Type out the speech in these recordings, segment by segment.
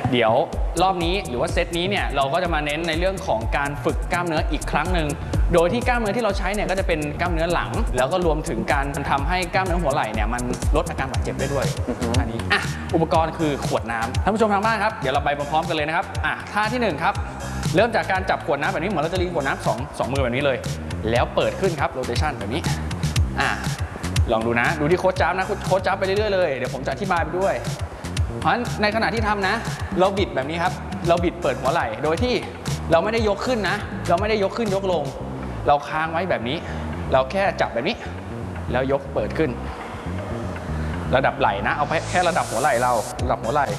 เดี๋ยวรอบนี้หรือว่าเซตนี้เนี่ยเราก็จะมาเน้นในเรื่องของการฝึกกล้ามเนื้ออีกครั้งหนึ่งโดยที่กล้ามเนื้อที่เราใช้เนี่ยก็จะเป็นกล้ามเนื้อหลังแล้วก็รวมถึงการทำให้กล้ามเนื้อหัวไหล่เนี่ยมันลดอาการบาดเจ็บได้ด้วยอันนี้อุปกรณ์คือขวดน้ำท่านผู้ชมทางบ้านครับเดี๋ยวเราไปพร้อมๆกันเลยนะครับท่าที่1ครับเริ่มจากการจับขวดน้ำแบบนี้เหมือนเราจะรีขวดน้ำสองมือแบบนี้เลยแล้วเปิดขึ้นครับโรเทชันแบบนี้ลองดูนะดูที่โค้ชจับนะโค้ชจับไปเรื่อยๆเลยเดี๋ยวผมจะอธิบายไปด้วยเพราะฉะนั้นในขณะที่ทำนะเราบิดแบบนี้ครับเราบิดเปิดหัวไหล่โดยที่เราไม่ได้ยกขึ้นนะเราไม่ได้ยกขึ้นยกลงเราค้างไว้แบบนี้เราแค่จับแบบนี้แล้วยกเปิดขึ้นระดับไหล่นะเอาแค่ระดับหัวไหล่เราระดับหัวไหล่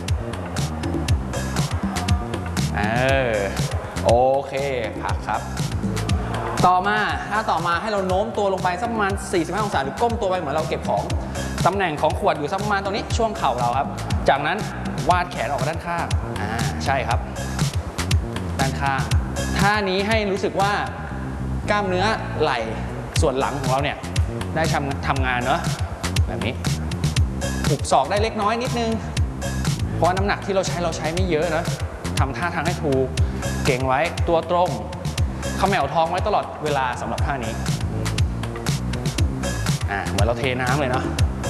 โอเคพักครับต่อมาให้เราโน้มตัวลงไปสักประมาณ45องศาหรือก้มตัวไปเหมือนเราเก็บของตำแหน่งของขวดอยู่สักประมาณตรงนี้ช่วงเข่าเราครับจากนั้นวาดแขนออกด้านข้างใช่ครับด้านข้างท่านี้ให้รู้สึกว่ากล้ามเนื้อไหล่ส่วนหลังของเราเนี่ยได้ทำงานเนอะแบบนี้หุบศอกได้เล็กน้อยนิดนึงเพราะน้ำหนักที่เราใช้ไม่เยอะนะทำท่าทางให้ถูกเก่งไว้ตัวตรงเขม่าท้องไว้ตลอดเวลาสำหรับท่านี้เหมือนเราเทน้ำเลยเนาะ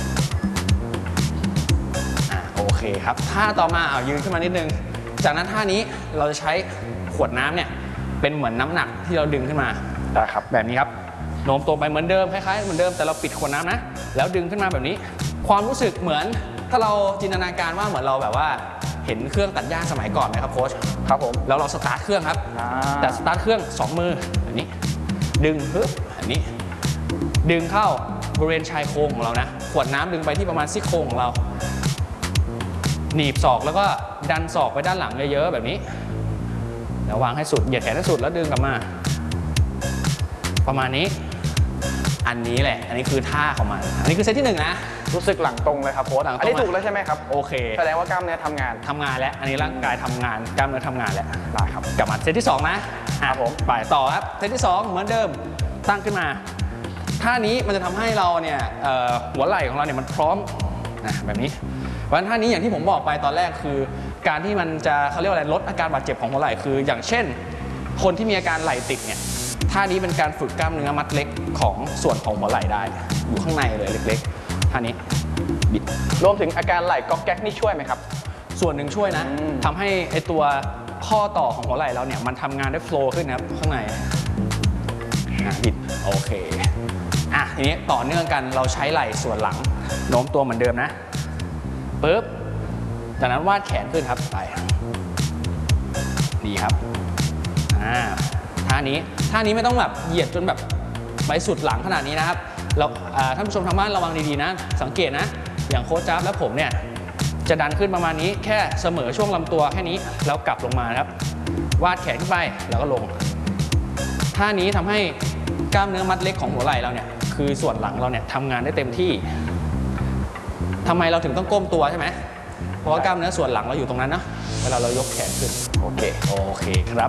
โอเคครับท่าต่อมายืนขึ้นมานิดนึงจากนั้นท่านี้เราจะใช้ขวดน้ำเนี่ยเป็นเหมือนน้ำหนักที่เราดึงขึ้นมาได้ครับแบบนี้ครับโน้มตัวไปเหมือนเดิมคล้ายๆเหมือนเดิมแต่เราปิดขวดน้ำนะแล้วดึงขึ้นมาแบบนี้ความรู้สึกเหมือนถ้าเราจินตนาการว่าเหมือนเราแบบว่าเห็นเครื่องตัดหญ้าสมัยก่อนไหมครับโค้ชครับผมแล้วเราสตาร์ทเครื่องครับแต่สตาร์ทเครื่อง2มือแบบนี้ดึงปึ๊บแบบนี้ดึงเข้าบริเวณชายโครงของเรานะขวดน้ำดึงไปที่ประมาณซี่โครงของเราหนีบศอกแล้วก็ดันศอกไปด้านหลังเยอะๆแบบนี้แล้ววางให้สุดเหยียดแขนให้สุดแล้วดึงกลับมาประมาณนี้อันนี้แหละอันนี้คือท่าของมันอันนี้คือเซตที่1นะรู้สึกหลังตรงเลยครับโค้ชอันนี้ถูกแล้วใช่ไหมครับโอเคแสดงว่ากล้ามเนื้อทำงานแล้วอันนี้ร่างกายทำงานกล้ามเนื้อทำงานแล้วได้ครับกลับมาเซตที่2นะครับผมไปต่อครับเซตที่2เหมือนเดิมตั้งขึ้นมาท่านี้มันจะทำให้เราเนี่ยหัวไหล่ของเราเนี่ยมันพร้อมแบบนี้เพราะฉะนั้นท่านี้อย่างที่ผมบอกไปตอนแรกคือการที่มันจะเขาเรียกว่าอะไรลดอาการบาดเจ็บของหัวไหล่คืออย่างเช่นคนที่มีอาการไหล่ติดเนี่ยท่านี้เป็นการฝึกกล้ามเนื้อมัดเล็กของส่วนของหัวไหล่ได้อยู่ข้างในเลยเล็กๆท่านี้บิดรวมถึงอาการไหล่ก๊อกแก๊กนี่ช่วยไหมครับส่วนหนึ่งช่วยนะทำให้ไอตัวข้อต่อของหัวไหล่เราเนี่ยมันทำงานได้โฟล์ขึ้นนะครับข้างในบิดโอเคทีนี้ต่อเนื่องกันเราใช้ไหล่ส่วนหลังโน้มตัวเหมือนเดิมนะปึ๊บจากนั้นวาดแขนขึ้นครับไปดีครับท่านี้ไม่ต้องแบบเหยียดจนแบบไปสุดหลังขนาดนี้นะครับเราท่านผู้ชมทางบ้านระวังดีๆนะสังเกตนะอย่างโค้ชจับและผมเนี่ยจะดันขึ้นประมาณนี้แค่เสมอช่วงลำตัวแค่นี้แล้วกลับลงมาครับวาดแขนขึ้นไปแล้วก็ลงท่านี้ทำให้กล้ามเนื้อมัดเล็กของหัวไหล่เราเนี่ยคือส่วนหลังเราเนี่ยทำงานได้เต็มที่ทำไมเราถึงต้องก้มตัวใช่ไหมเพราะว่ากล้ามเนื้อส่วนหลังเราอยู่ตรงนั้นนะเวลาเรายกแขนขึ้นโอเคครับ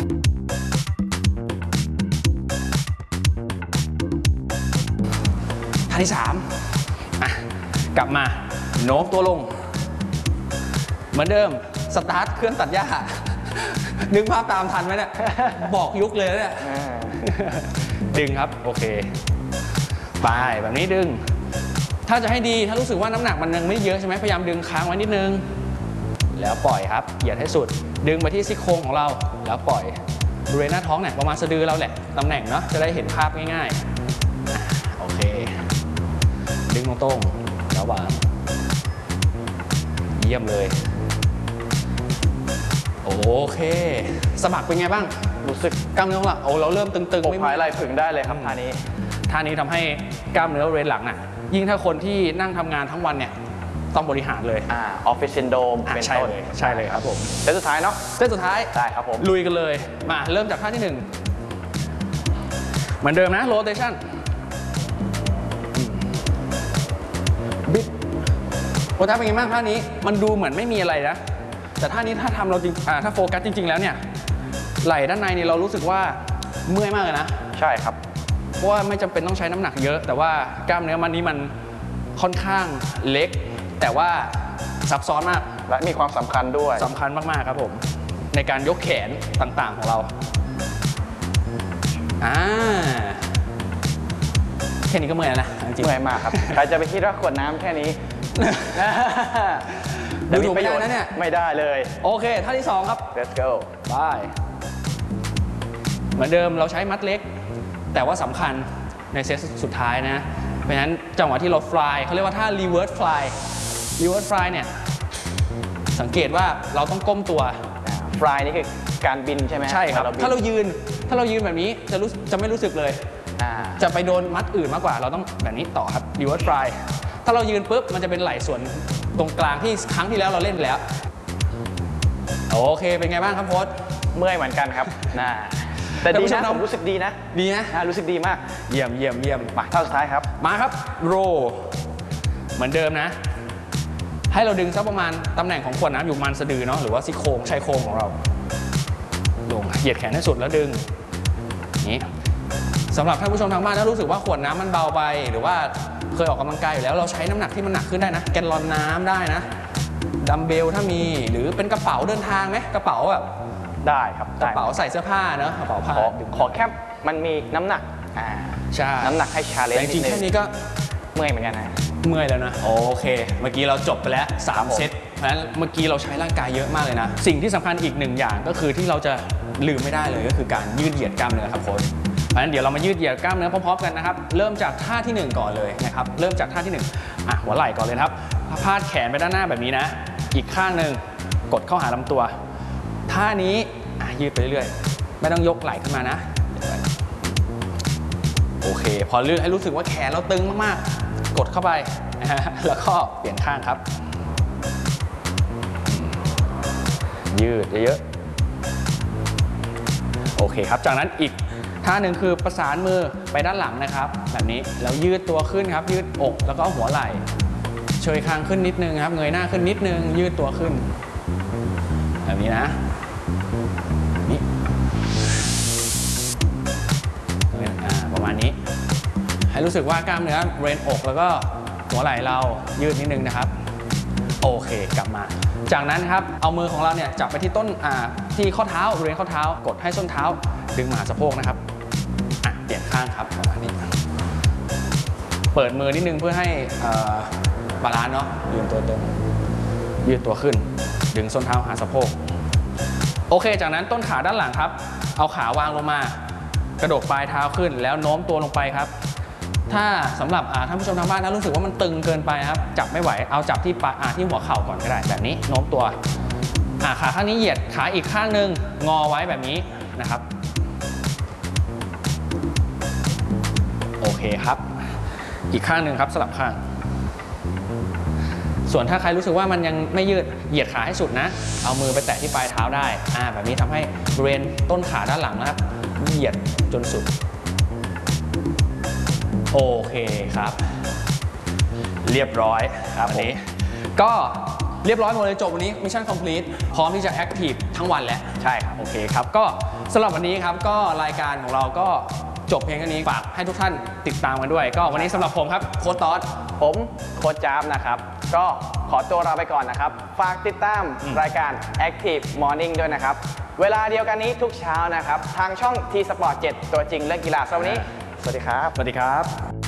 ท่าที่3กลับมาโน้มตัวลงเหมือนเดิมสตาร์ทเครื่องตัดหญ้านึกภาพตามทันไหมเนี่ยบอกยุคเลยเนี่ยดึงครับโอเคไปแบบนี้ดึงถ้าจะให้ดีถ้ารู้สึกว่าน้ำหนักมันยังไม่เยอะใช่ไหมพยายามดึงค้างไว้นิดนึงแล้วปล่อยครับเหยียดให้สุดดึงไปที่ซี่โครงของเราแล้วปล่อยบริเวณหน้าท้องเนี่ยประมาณสะดือเราแหละตำแหน่งเนาะจะได้เห็นภาพง่ายๆโอเคดึงตรงๆแล้ววางเยี่ยมเลยโอเคสะบักเป็นไงบ้างรู้สึกกล้ามเนื้อของเราเริ่มตึงๆไม่หายไหล่ผึ่งได้เลยครับท่านี้ทำให้กล้ามเนื้อบริเวณหลังน่ะยิ่งถ้าคนที่นั่งทำงานทั้งวันเนี่ยต้องบริหารเลยออฟฟิศซินโดรมเป็นต้นใช่เลยครับผมเซตสุดท้ายเนาะเซตสุดท้ายได้ครับผมลุยกันเลยมาเริ่มจากท่าที่1เหมือนเดิมนะโรเทชั่นบิดโอ้ท่าเป็นไงบ้างท่านี้มันดูเหมือนไม่มีอะไรนะแต่ท่านี้ถ้าทำเราจริงถ้าโฟกัสจริงๆแล้วเนี่ยไหล่ด้านในนี่เรารู้สึกว่าเมื่อยมากเลยนะใช่ครับเพราะว่าไม่จำเป็นต้องใช้น้ำหนักเยอะแต่ว่ากล้ามเนื้อมันนี้มันค่อนข้างเล็กแต่ว่าซับซ้อนมากและมีความสำคัญด้วยสำคัญมากๆครับผมในการยกแขนต่างๆของเราแค่นี้ก็เมื่อยแล้วนะจริงเมื่อยมากครับ ใครจะไปคิดว่าขวดน้ำแค่นี้ดูถูกไม่ได้นะเนี่ยไม่ได้เลยโอเคท่าที่ 2 ครับ let's go ไปเหมือนเดิมเราใช้มัดเล็ก แต่ว่าสำคัญในเซตสุดท้ายนะเพราะฉะนั้นจังหวะที่เราฟลายเขาเรียกว่าท่า reverse fly เนี่ยสังเกตว่าเราต้องก้มตัวฟลายนี่คือการบินใช่ไหมใช่ครับบินถ้าเรายืนแบบนี้จะไม่รู้สึกเลย จะไปโดนมัดอื่นมากกว่าเราต้องแบบนี้ต่อครับ reverse fly ถ้าเรายืนปุ๊บมันจะเป็นไหล่ส่วนตรงกลางที่ครั้งที่แล้วเราเล่นไปแล้วโอเคเป็นไงบ้างครับโค้ชเมื่อยเหมือนกันครับแต่ดีนะผมรู้สึกดีนะดีนะรู้สึกดีมากเยี่ยมมาท่าสุดท้ายครับมาครับโรเหมือนเดิมนะ ให้เราดึงสักประมาณตำแหน่งของขวดน้ำอยู่มันสะดือเนาะหรือว่าซี่โครงชายโครงของเราลงเหยียดแขนให้สุดแล้วดึงนี้สำหรับท่านผู้ชมทางบ้านถ้ารู้สึกว่าขวดน้ำมันเบาไปหรือว่าเคยออกกำลังกายอยู่แล้วเราใช้น้ำหนักที่มันหนักขึ้นได้นะแกลลอนน้ำได้นะดัมเบลถ้ามีหรือเป็นกระเป๋าเดินทางไหมกระเป๋าแบบได้ครับกระเป๋าใส่เสื้อผ้าเนอะกระเป๋าผ้าขอแค่มันมีน้ำหนักใช่น้ำหนักให้ชาเลนจ์แต่จริงๆแค่นี้ก็เมื่อยเหมือนกันนะเมื่อยแล้วนะโอเคเมื่อกี้เราจบไปแล้ว3เซตเพราะฉะนั้นเมื่อกี้เราใช้ร่างกายเยอะมากเลยนะสิ่งที่สำคัญอีกหนึ่งอย่างก็คือที่เราจะลืมไม่ได้เลยก็คือการยืดเหยียดกล้ามเนื้อครับโค้ชเพราะฉะนั้นเดี๋ยวเรามายืดเหยียดกล้ามเนื้อพร้อมๆกันนะครับเริ่มจากท่าที่ 1ก่อนเลยนะครับเริ่มจากท่าที่1หัวไหล่ก่อนเลยครับพาดแขนไปด้านหน้าแบบนี้นะอีกข้างหนึ่งกดเข้าหาลำตัวท่านี้ยืดไปเรื่อยๆไม่ต้องยกไหล่ขึ้นมานะโอเคพอให้รู้สึกว่าแขนเราตึงมากๆกดเข้าไปนะฮะแล้วก็เปลี่ยนข้างครับยืดเยอะๆโอเคครับจากนั้นอีกท่าหนึ่งคือประสานมือไปด้านหลังนะครับแบบนี้แล้วยืดตัวขึ้นครับยืดอกแล้วก็หัวไหล่เชยคางขึ้นนิดนึงครับเงยหน้าขึ้นนิดนึงยืดตัวขึ้นแบบนี้นะนี่ประมาณนี้ให้รู้สึกว่ากล้ามเนื้อเรนอกแล้วก็หัวไหล่เรายืดนิดนึงนะครับโอเคกลับมาจากนั้นครับเอามือของเราเนี่ยจับไปที่ต้นที่ข้อเท้าบริเวณข้อเท้ากดให้ส้นเท้าดึงมาหาสะโพกนะครับเปลี่ยนข้างครับประมาณนี้เปิดมือนิดนึงเพื่อให้บาลานซ์เนาะยืนตัวตรงยืดตัวขึ้นดึงส้นเท้าหาสะโพกโอเคจากนั้นต้นขาด้านหลังครับเอาขาวางลงมากระดกปลายเท้าขึ้นแล้วโน้มตัวลงไปครับถ้าสำหรับท่านผู้ชมทางบ้านถ้ารู้สึกว่ามันตึงเกินไปครับจับไม่ไหวเอาจับที่ที่หัวเข่าก่อนก็ได้แบบนี้โน้มตัวขาข้างนี้เหยียดขาอีกข้างหนึ่งงอไว้แบบนี้นะครับโอเคครับอีกข้างหนึ่งครับสลับข้างส่วนถ้าใครรู้สึกว่ามันยังไม่ยืดเหยียดขาให้สุดนะเอามือไปแตะที่ปลายเท้าได้แบบนี้ทำให้บริเวณต้นขาด้านหลังนะครับเหยียดจนสุดโอเคครับเรียบร้อยครับวันนี้ก็เรียบร้อยหมดเลยจบวันนี้มิชชั่นคอมพลีทพร้อมที่จะแอคทีฟทั้งวันแล้วใช่ครับโอเคครับก็สำหรับวันนี้ครับก็รายการของเราก็จบเพียงแค่นี้ฝากให้ทุกท่านติดตามกันด้วยก็วันนี้สำหรับผมครับโค้ชต๊อดผมโค้ชจ๊าบนะครับก็ขอตัวลาไปก่อนนะครับฝากติดตามรายการ Active Morning ด้วยนะครับเวลาเดียวกันนี้ทุกเช้านะครับทางช่อง T Sport 7ตัวจริงเรื่องกีฬาสำหรับวันนี้สวัสดีครับสวัสดีครับ